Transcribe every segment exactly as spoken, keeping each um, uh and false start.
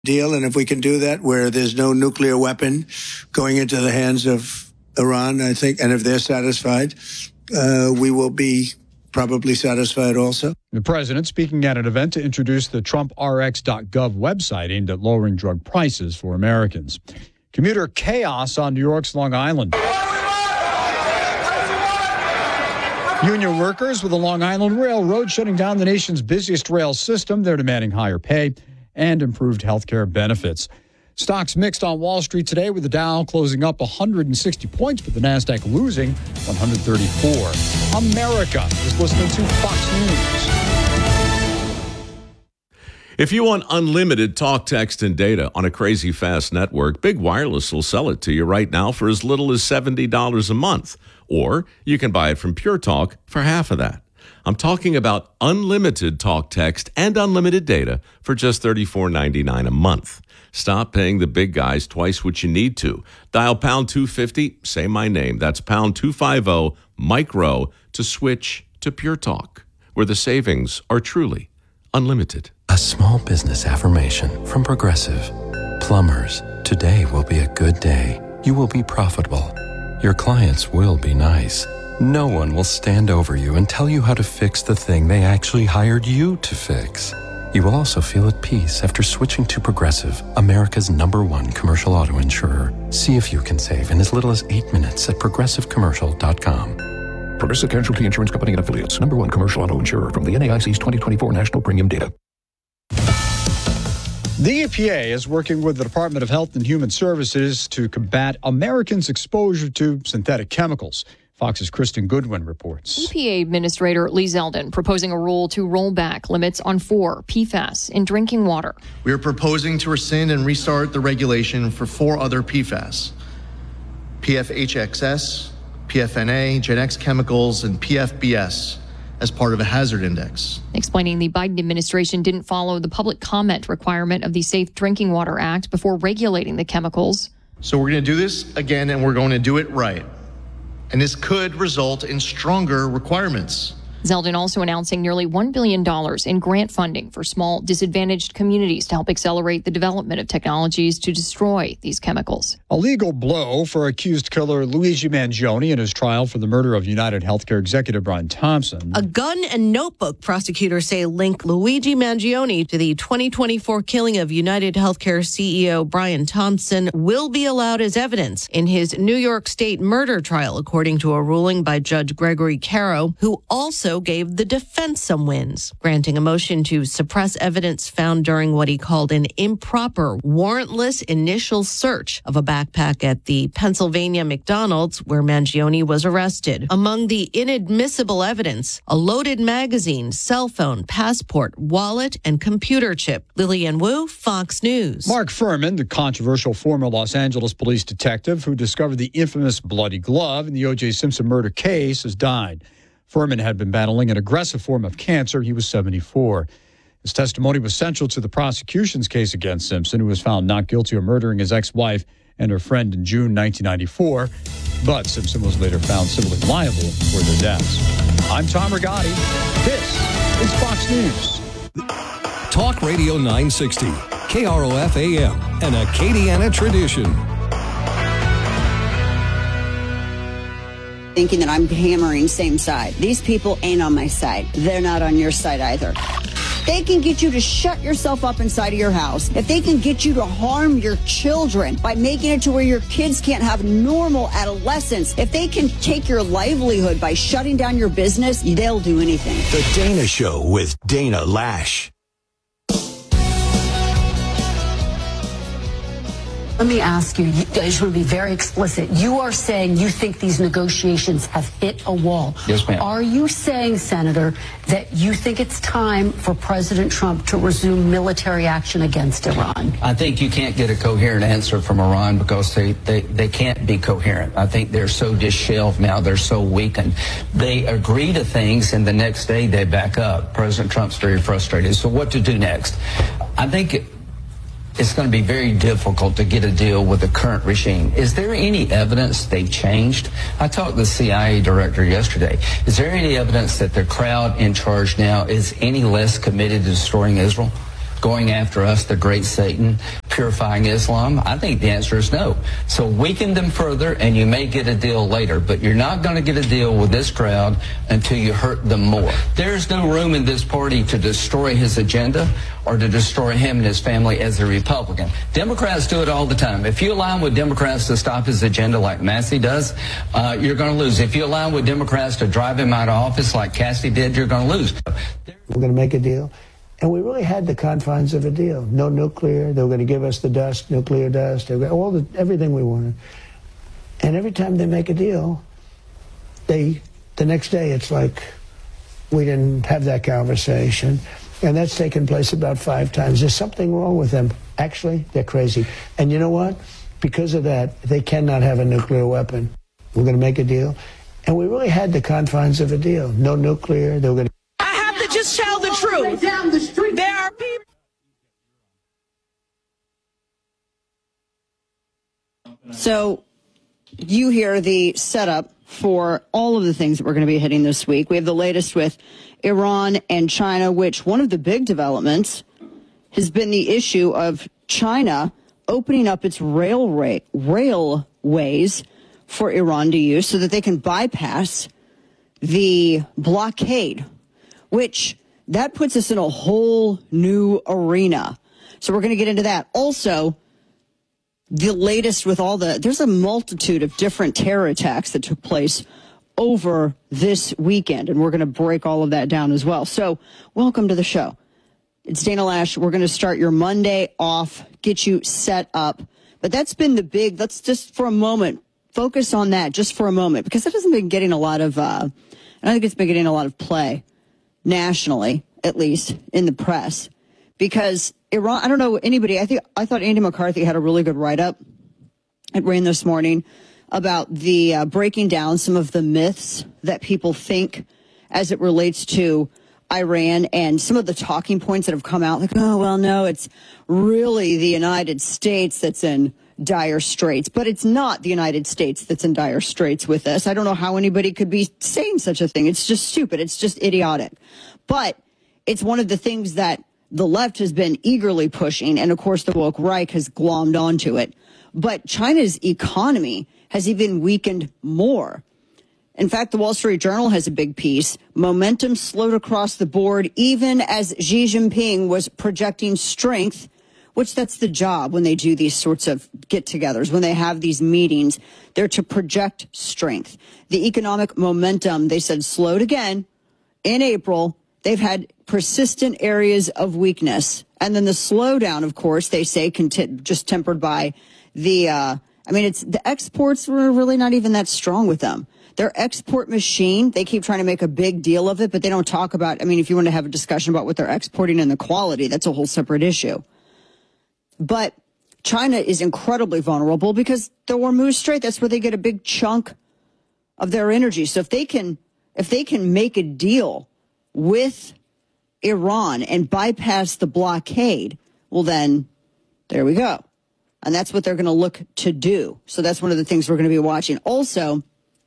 deal, and if we can do that where there's no nuclear weapon going into the hands of Iran, I think, and if they're satisfied, uh, we will be probably satisfied also. The president speaking at an event to introduce the Trump R X dot gov website aimed at lowering drug prices for Americans. Commuter chaos on New York's Long Island. Union workers with the Long Island Railroad shutting down the nation's busiest rail system. They're demanding higher pay and improved health care benefits. Stocks mixed on Wall Street today, with the Dow closing up one hundred sixty points, but the Nasdaq losing one hundred thirty-four. America is listening to Fox News. If you want unlimited talk, text, and data on a crazy fast network, Big Wireless will sell it to you right now for as little as seventy dollars a month. Or you can buy it from Pure Talk for half of that. I'm talking about unlimited talk, text, and unlimited data for just thirty-four ninety-nine a month. Stop paying the big guys twice what you need to. Dial pound two fifty, say my name. That's pound two fifty, micro, to switch to Pure Talk, where the savings are truly unlimited. A small business affirmation from Progressive. Plumbers, today will be a good day. You will be profitable. Your clients will be nice. No one will stand over you and tell you how to fix the thing they actually hired you to fix. You will also feel at peace after switching to Progressive, America's number one commercial auto insurer. See if you can save in as little as eight minutes at progressive commercial dot com. Progressive Casualty Insurance Company and Affiliates, number one commercial auto insurer from the N A I C's twenty twenty-four National Premium Data. The E P A is working with the Department of Health and Human Services to combat Americans' exposure to synthetic chemicals. Fox's Kristen Goodwin reports. E P A Administrator Lee Zeldin proposing a rule to roll back limits on four P FAS in drinking water. We are proposing to rescind and restart the regulation for four other P FAS: P F H X S, P F N A, Gen X chemicals, and P F B S as part of a hazard index. Explaining the Biden administration didn't follow the public comment requirement of the Safe Drinking Water Act before regulating the chemicals. So we're going to do this again, and we're going to do it right. And this could result in stronger requirements. Zeldin also announcing nearly one billion dollars in grant funding for small, disadvantaged communities to help accelerate the development of technologies to destroy these chemicals. A legal blow for accused killer Luigi Mangione in his trial for the murder of United Healthcare executive Brian Thompson. A gun and notebook, prosecutors say, link Luigi Mangione to the twenty twenty-four killing of United Healthcare C E O Brian Thompson will be allowed as evidence in his New York State murder trial, according to a ruling by Judge Gregory Caro, who also gave the defense some wins, granting a motion to suppress evidence found during what he called an improper, warrantless initial search of a backpack at the Pennsylvania McDonald's where Mangione was arrested. Among the inadmissible evidence, a loaded magazine, cell phone, passport, wallet, and computer chip. Lillian Wu, Fox News. Mark Furman, the controversial former Los Angeles police detective who discovered the infamous bloody glove in the O J Simpson murder case, has died. Furman had been battling an aggressive form of cancer. He was seventy-four. His testimony was central to the prosecution's case against Simpson, who was found not guilty of murdering his ex-wife and her friend in June nineteen ninety-four. But Simpson was later found civilly liable for their deaths. I'm Tom Rigotti. This is Fox News. Talk Radio nine sixty, K R O F A M, an Acadiana tradition. Thinking that I'm hammering same side. These people ain't on my side. They're not on your side either. They can get you to shut yourself up inside of your house. If they can get you to harm your children by making it to where your kids can't have normal adolescence, if they can take your livelihood by shutting down your business, they'll do anything. The Dana Show with Dana Lash. Let me ask you, I just want to be very explicit. You are saying you think these negotiations have hit a wall. Yes, ma'am. Are you saying, Senator, that you think it's time for President Trump to resume military action against Iran? I think you can't get a coherent answer from Iran because they, they, they can't be coherent. I think they're so disheveled now. They're so weakened. They agree to things, and the next day they back up. President Trump's very frustrated. So what to do next? I think it, it's going to be very difficult to get a deal with the current regime. Is there any evidence they've changed? I talked to the C I A director yesterday. Is there any evidence that the crowd in charge now is any less committed to destroying Israel? going after us, the great Satan, purifying Islam? I think the answer is no. So weaken them further and you may get a deal later, but you're not going to get a deal with this crowd until you hurt them more. There's no room in this party to destroy his agenda or to destroy him and his family as a Republican. Democrats do it all the time. If you align with Democrats to stop his agenda like Massey does, uh, you're going to lose. If you align with Democrats to drive him out of office like Cassidy did, you're going to lose. We're going to make a deal. And we really had the confines of a deal. No nuclear. They were going to give us the dust, nuclear dust, all the, everything we wanted. And every time they make a deal, they, the next day it's like, we didn't have that conversation. And that's taken place about five times. There's something wrong with them. Actually, they're crazy. And you know what? Because of that, they cannot have a nuclear weapon. We're going to make a deal. And we really had the confines of a deal. No nuclear. They were going to... I have to just tell the truth. Down the street. There are people... So you hear the setup for all of the things that we're going to be hitting this week. We have the latest with Iran and China, which one of the big developments has been the issue of China opening up its railway, railways for Iran to use so that they can bypass the blockade, which that puts us in a whole new arena. So we're going to get into that. Also, the latest with all the, there's a multitude of different terror attacks that took place over this weekend, and we're going to break all of that down as well. So welcome to the show. It's Dana Lash. We're going to start your Monday off, get you set up. But that's been the big, let's just for a moment, focus on that just for a moment, because it hasn't been getting a lot of, uh, I don't think it's been getting a lot of play nationally, at least in the press, because Iran, I don't know anybody, I think, I thought Andy McCarthy had a really good write-up. It ran this morning about the uh, breaking down some of the myths that people think as it relates to Iran and some of the talking points that have come out like, oh, well, no, it's really the United States that's in dire straits, but it's not the United States that's in dire straits with this. I don't know how anybody could be saying such a thing. It's just stupid. It's just idiotic. But it's one of the things that the left has been eagerly pushing. And of course, the woke Reich has glommed onto it. But China's economy has even weakened more. In fact, the Wall Street Journal has a big piece. Momentum slowed across the board, even as Xi Jinping was projecting strength, which that's the job when they do these sorts of get-togethers. When they have these meetings, they're to project strength. The economic momentum, they said, slowed again in April. They've had persistent areas of weakness. And then the slowdown, of course, they say, conti- just tempered by the, uh, I mean, it's the exports were really not even that strong with them. Their export machine, they keep trying to make a big deal of it, but they don't talk about, I mean, if you want to have a discussion about what they're exporting and the quality, that's a whole separate issue. But China is incredibly vulnerable because the Hormuz Strait, that's where they get a big chunk of their energy. So if they can, if they can make a deal with Iran and bypass the blockade, well, then there we go. And that's what they're going to look to do. So that's one of the things we're going to be watching. Also,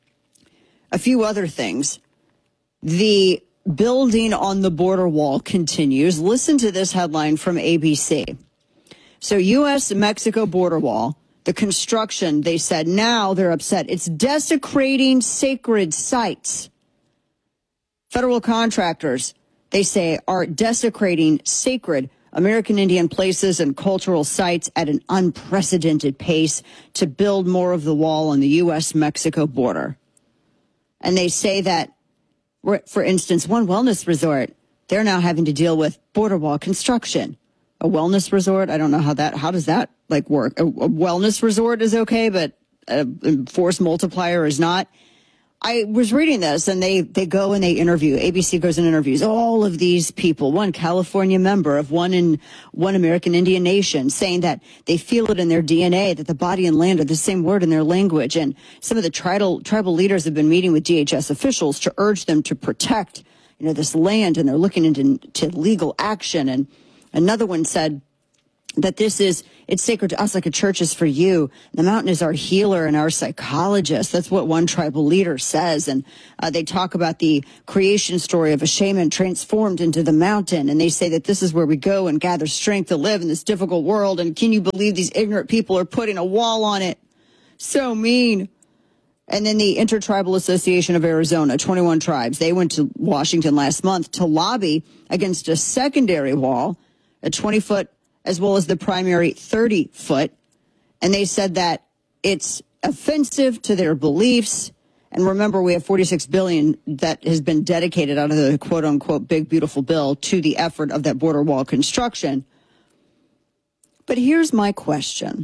a few other things. The building on the border wall continues. Listen to this headline from A B C. So U S Mexico border wall, the construction, they said now they're upset. It's desecrating sacred sites. Federal contractors, they say, are desecrating sacred American Indian places and cultural sites at an unprecedented pace to build more of the wall on the U S Mexico border. And they say that, for instance, one wellness resort, they're now having to deal with border wall construction. A wellness resort, I don't know how that, how does that like work? A, a wellness resort is okay, but a force multiplier is not. I was reading this and they, they go and they interview, A B C goes and interviews all of these people, one California member of one in one American Indian nation saying that they feel it in their D N A, that the body and land are the same word in their language. And some of the tribal, tribal leaders have been meeting with D H S officials to urge them to protect, you know, this land, and they're looking into to legal action. And another one said that this is, it's sacred to us like a church is for you. The mountain is our healer and our psychologist. That's what one tribal leader says. And uh, they talk about the creation story of a shaman transformed into the mountain. And they say that this is where we go and gather strength to live in this difficult world. And can you believe these ignorant people are putting a wall on it? So mean. And then the Intertribal Association of Arizona, twenty-one tribes, they went to Washington last month to lobby against a secondary wall, a twenty-foot, as well as the primary thirty foot. And they said that it's offensive to their beliefs. And remember, we have forty-six billion dollars that has been dedicated out of the quote unquote big beautiful bill to the effort of that border wall construction. But here's my question.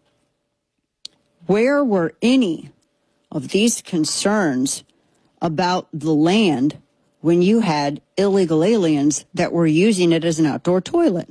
Where were any of these concerns about the land when you had illegal aliens that were using it as an outdoor toilet?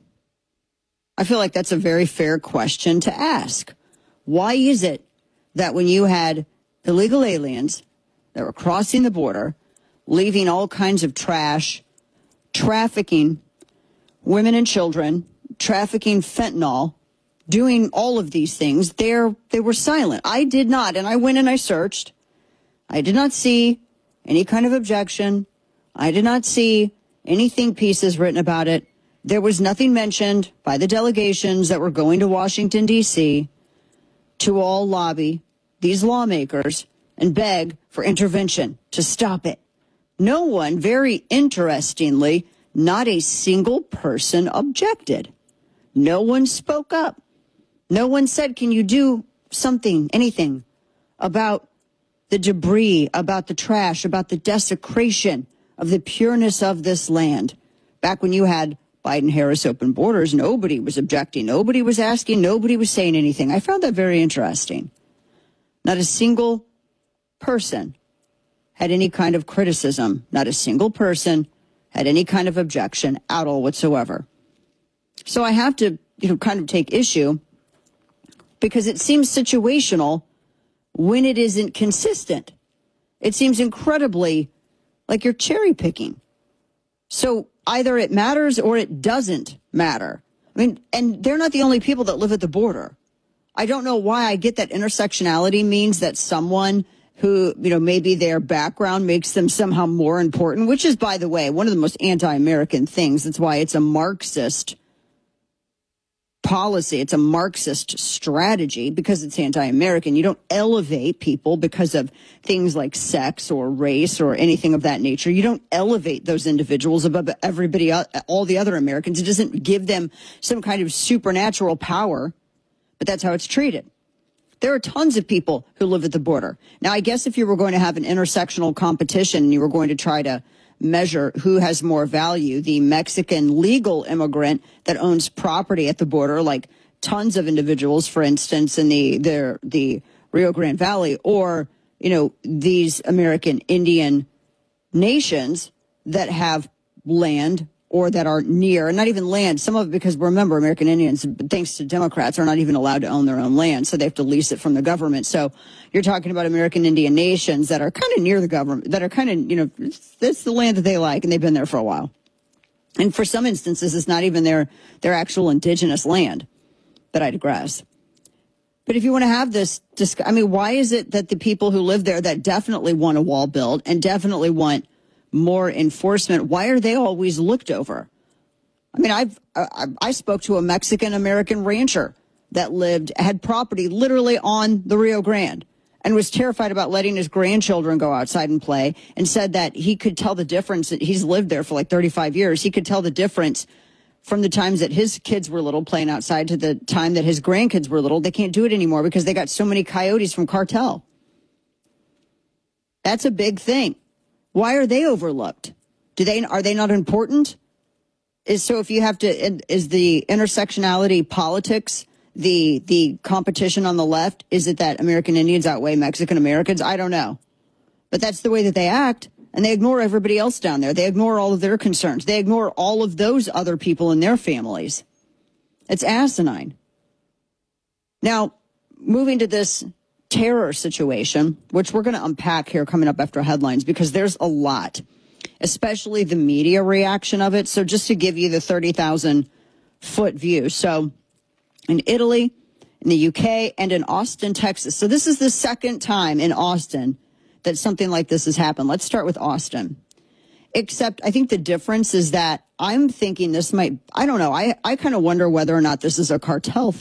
I feel like that's a very fair question to ask. Why is it that when you had illegal aliens that were crossing the border, leaving all kinds of trash, trafficking women and children, trafficking fentanyl, doing all of these things, they're, they were silent? I did not, and I went and I searched. I did not see any kind of objection. I did not see any think pieces written about it. There was nothing mentioned by the delegations that were going to Washington, D C to all lobby these lawmakers and beg for intervention to stop it. No one, very interestingly, not a single person objected. No one spoke up. No one said, can you do something, anything about the debris, about the trash, about the desecration of the pureness of this land? Back when you had Biden-Harris open borders, nobody was objecting. Nobody was asking. Nobody was saying anything. I found that very interesting. Not a single person had any kind of criticism. Not a single person had any kind of objection at all whatsoever. So I have to, you know, kind of take issue because it seems situational when it isn't consistent. It seems incredibly like you're cherry picking. So either it matters or it doesn't matter. I mean, and they're not the only people that live at the border. I don't know why I get that intersectionality means that someone who, you know, maybe their background makes them somehow more important, which is, by the way, one of the most anti-American things. That's why it's a Marxist policy. It's a Marxist strategy because it's anti-American. You don't elevate people because of things like sex or race or anything of that nature. You don't elevate those individuals above everybody, all the other Americans. It doesn't give them some kind of supernatural power, but that's how it's treated. There are tons of people who live at the border. Now, I guess if you were going to have an intersectional competition and you were going to try to measure who has more value, the Mexican legal immigrant that owns property at the border, like tons of individuals, for instance, in the the, the Rio Grande Valley, or, you know, these American Indian nations that have land or that are near, and not even land, some of it because, remember, American Indians, thanks to Democrats, are not even allowed to own their own land, so they have to lease it from the government. So you're talking about American Indian nations that are kind of near the government, that are kind of, you know, it's the land that they like, and they've been there for a while. And for some instances, it's not even their, their actual indigenous land, but I digress. But if you want to have this, I mean, why is it that the people who live there that definitely want a wall built and definitely want more enforcement, why are they always looked over? I mean, I've I, I spoke to a Mexican American rancher that lived, had property literally on the Rio Grande and was terrified about letting his grandchildren go outside and play, and said that he could tell the difference. That he's lived there for like thirty-five years. He could tell the difference from the times that his kids were little playing outside to the time that his grandkids were little. They can't do it anymore because they got so many coyotes from cartel. That's a big thing. Why are they overlooked? Do they, are they not important? Is so if you have to, is the intersectionality politics, the, the competition on the left, is it that American Indians outweigh Mexican Americans? I don't know. But that's the way that they act. And they ignore everybody else down there. They ignore all of their concerns. They ignore all of those other people and their families. It's asinine. Now, moving to this terror situation, which we're going to unpack here coming up after headlines, because there's a lot, especially the media reaction of it. So just to give you the thirty thousand foot view. So in Italy, in the U K, and in Austin, Texas. So this is the second time in Austin that something like this has happened. Let's start with Austin. Except I think the difference is that I'm thinking this might, I don't know, I, I kind of wonder whether or not this is a cartel